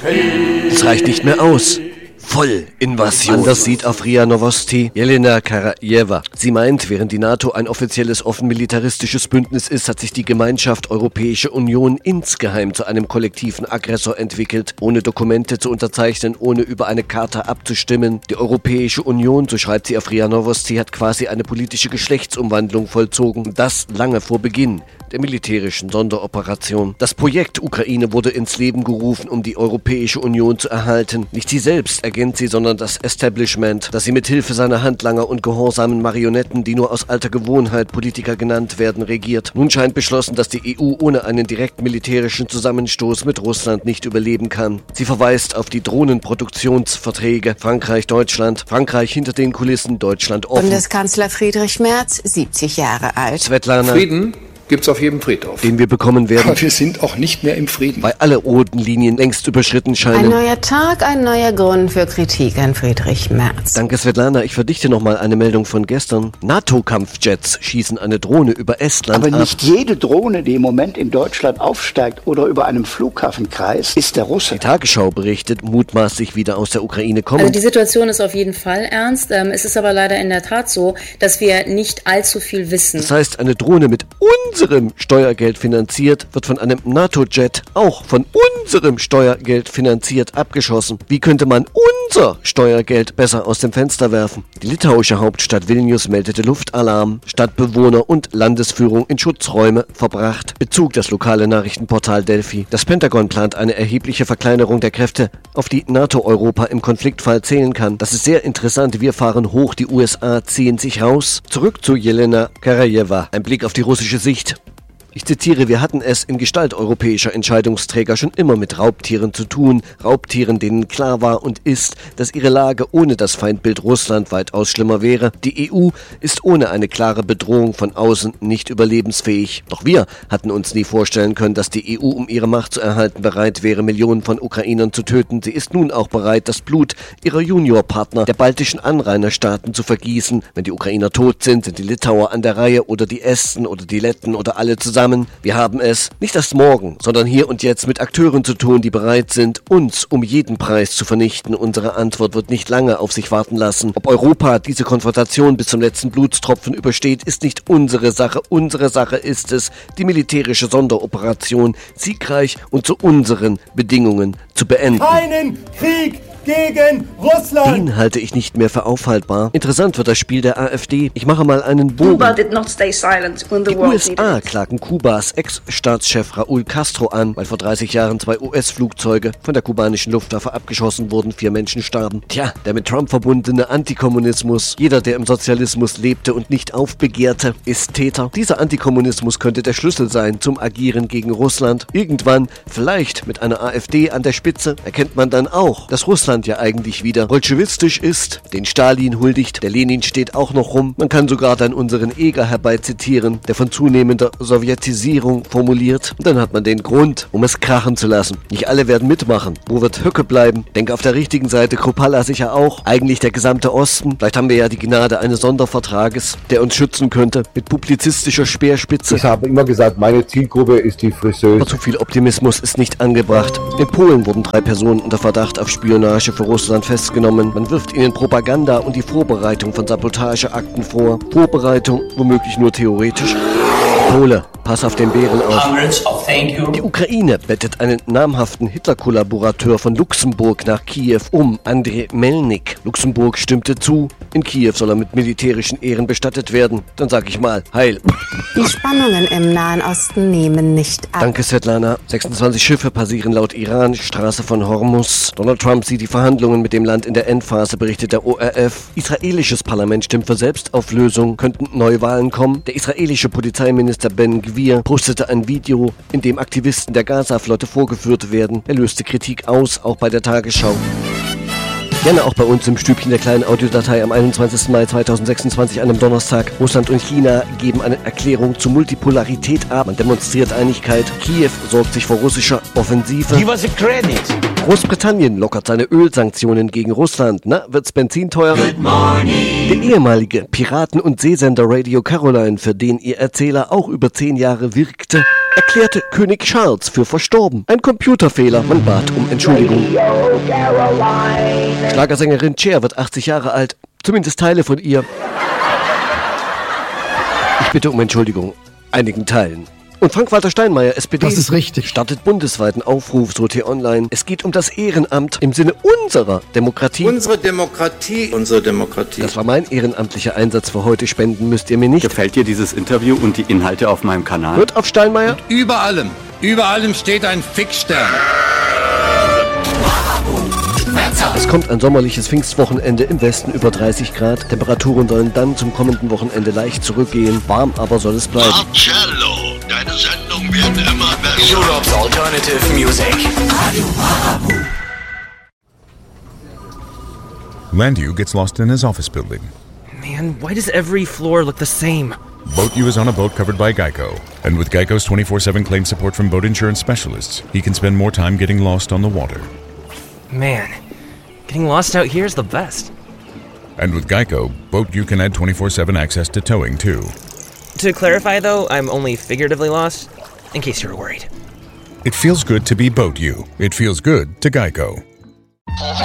Es reicht nicht mehr aus. Vollinvasion. Anders sieht auf RIA Novosti Jelena Karajeva. Sie meint, während die NATO ein offizielles offen militaristisches Bündnis ist, hat sich die Gemeinschaft Europäische Union insgeheim zu einem kollektiven Aggressor entwickelt, ohne Dokumente zu unterzeichnen, ohne über eine Charta abzustimmen. Die Europäische Union, so schreibt sie auf RIA Novosti, hat quasi eine politische Geschlechtsumwandlung vollzogen. Das lange vor Beginn der militärischen Sonderoperation. Das Projekt Ukraine wurde ins Leben gerufen, um die Europäische Union zu erhalten. Nicht sie selbst ergänzt sie, sondern das Establishment, das sie mit Hilfe seiner Handlanger und gehorsamen Marionetten, die nur aus alter Gewohnheit Politiker genannt werden, regiert. Nun scheint beschlossen, dass die EU ohne einen direkten militärischen Zusammenstoß mit Russland nicht überleben kann. Sie verweist auf die Drohnenproduktionsverträge. Frankreich, Deutschland. Frankreich hinter den Kulissen, Deutschland offen. Bundeskanzler Friedrich Merz, 70 Jahre alt. Svetlana. Frieden gibt's auf jedem Friedhof. Den wir bekommen werden. Aber wir sind auch nicht mehr im Frieden. Weil alle roten Linien längst überschritten scheinen. Ein neuer Tag, ein neuer Grund für Kritik an Friedrich Merz. Danke, Svetlana. Ich verdichte nochmal eine Meldung von gestern. NATO-Kampfjets schießen eine Drohne über Estland ab. Aber nicht jede Drohne, die im Moment in Deutschland aufsteigt oder über einem Flughafen kreist, ist der Russe. Die Tagesschau berichtet, mutmaßlich wieder aus der Ukraine kommen. Also die Situation ist auf jeden Fall ernst. Es ist aber leider in der Tat so, dass wir nicht allzu viel wissen. Das heißt, eine Drohne mit unserem Steuergeld finanziert, wird von einem NATO-Jet auch von unserem Steuergeld finanziert abgeschossen. Wie könnte man unser Steuergeld besser aus dem Fenster werfen? Die litauische Hauptstadt Vilnius meldete Luftalarm. Stadtbewohner und Landesführung in Schutzräume verbracht. Bezug das lokale Nachrichtenportal Delphi. Das Pentagon plant eine erhebliche Verkleinerung der Kräfte, auf die NATO-Europa im Konfliktfall zählen kann. Das ist sehr interessant. Wir fahren hoch, die USA ziehen sich raus. Zurück zu Jelena Karajeva. Ein Blick auf die russische Sicht. Ich zitiere, wir hatten es in Gestalt europäischer Entscheidungsträger schon immer mit Raubtieren zu tun. Raubtieren, denen klar war und ist, dass ihre Lage ohne das Feindbild Russland weitaus schlimmer wäre. Die EU ist ohne eine klare Bedrohung von außen nicht überlebensfähig. Doch wir hatten uns nie vorstellen können, dass die EU, um ihre Macht zu erhalten, bereit wäre, Millionen von Ukrainern zu töten. Sie ist nun auch bereit, das Blut ihrer Juniorpartner, der baltischen Anrainerstaaten, zu vergießen. Wenn die Ukrainer tot sind, sind die Litauer an der Reihe oder die Esten oder die Letten oder alle zusammen. Wir haben es nicht erst morgen, sondern hier und jetzt mit Akteuren zu tun, die bereit sind, uns um jeden Preis zu vernichten. Unsere Antwort wird nicht lange auf sich warten lassen. Ob Europa diese Konfrontation bis zum letzten Blutstropfen übersteht, ist nicht unsere Sache. Unsere Sache ist es, die militärische Sonderoperation siegreich und zu unseren Bedingungen zu beenden. Keinen Krieg gegen Russland! Den halte ich nicht mehr für aufhaltbar. Interessant wird das Spiel der AfD. Ich mache mal einen Bogen. Cuba did not stay silent when the Die world USA klagen Kubas Ex-Staatschef Raúl Castro an, weil vor 30 Jahren 2 US-Flugzeuge von der kubanischen Luftwaffe abgeschossen wurden, 4 Menschen starben. Tja, der mit Trump verbundene Antikommunismus. Jeder, der im Sozialismus lebte und nicht aufbegehrte, ist Täter. Dieser Antikommunismus könnte der Schlüssel sein zum Agieren gegen Russland. Irgendwann, vielleicht mit einer AfD an der Spitze, erkennt man dann auch, dass Russland ja eigentlich wieder bolschewistisch ist, den Stalin huldigt, der Lenin steht auch noch rum. Man kann sogar dann unseren Eger herbeizitieren, der von zunehmender Sowjetisierung formuliert. Und dann hat man den Grund, um es krachen zu lassen. Nicht alle werden mitmachen. Wo wird Höcke bleiben? Denke auf der richtigen Seite, Kruppalla sicher auch. Eigentlich der gesamte Osten. Vielleicht haben wir ja die Gnade eines Sondervertrages, der uns schützen könnte, mit publizistischer Speerspitze. Ich habe immer gesagt, meine Zielgruppe ist die Friseuse. Aber zu viel Optimismus ist nicht angebracht. In Polen wurden 3 Personen unter Verdacht auf Spionage für Russland festgenommen. Man wirft ihnen Propaganda und die Vorbereitung von Sabotageakten vor. Vorbereitung womöglich nur theoretisch. Pole, pass auf den Bären auf. Die Ukraine bettet einen namhaften Hitler-Kollaborateur von Luxemburg nach Kiew um, Andrei Melnik. Luxemburg stimmte zu. In Kiew soll er mit militärischen Ehren bestattet werden. Dann sag ich mal, heil. Die Spannungen im Nahen Osten nehmen nicht ab. Danke, Svetlana. 26 Schiffe passieren laut Iran Straße von Hormuz. Donald Trump sieht die Verhandlungen mit dem Land in der Endphase, berichtet der ORF. Israelisches Parlament stimmt für Selbstauflösung. Könnten Neuwahlen kommen? Der israelische Polizeiminister Ben Gvir postete ein Video, in dem Aktivisten der Gaza-Flotte vorgeführt werden. Er löste Kritik aus, auch bei der Tagesschau. Gerne auch bei uns im Stübchen der kleinen Audiodatei am 21. Mai 2026, einem Donnerstag. Russland und China geben eine Erklärung zur Multipolarität ab. Man demonstriert Einigkeit. Kiew sorgt sich vor russischer Offensive. Give us a credit. Großbritannien lockert seine Ölsanktionen gegen Russland. Na, wird's Benzin teuer? Good morning. Der ehemalige Piraten- und Seesender Radio Caroline, für den ihr Erzähler auch über 10 Jahre wirkte, erklärte König Charles für verstorben. Ein Computerfehler, man bat um Entschuldigung. Schlagersängerin Cher wird 80 Jahre alt, zumindest Teile von ihr. Ich bitte um Entschuldigung, einigen Teilen. Und Frank-Walter Steinmeier, SPD, das ist richtig, startet bundesweiten Aufruf, so T-Online. Es geht um das Ehrenamt im Sinne unserer Demokratie. Unsere Demokratie. Das war mein ehrenamtlicher Einsatz für heute. Spenden müsst ihr mir nicht. Gefällt dir dieses Interview und die Inhalte auf meinem Kanal? Hört auf Steinmeier. Und über allem steht ein Fixstern. Es kommt ein sommerliches Pfingstwochenende, im Westen über 30 Grad. Temperaturen sollen dann zum kommenden Wochenende leicht zurückgehen. Warm aber soll es bleiben. Marcello, deine Sendung wird immer besser. Europe's alternative music. Landu gets lost in his office building. Man, why does every floor look the same? Boat U is on a boat covered by Geico. And with Geico's 24/7 claim support from boat insurance specialists, he can spend more time getting lost on the water. Man, getting lost out here is the best. And with Geico, Boat U can add 24/7 access to towing, too. To clarify, though, I'm only figuratively lost, in case you were worried. It feels good to be Boat U. It feels good to Geico.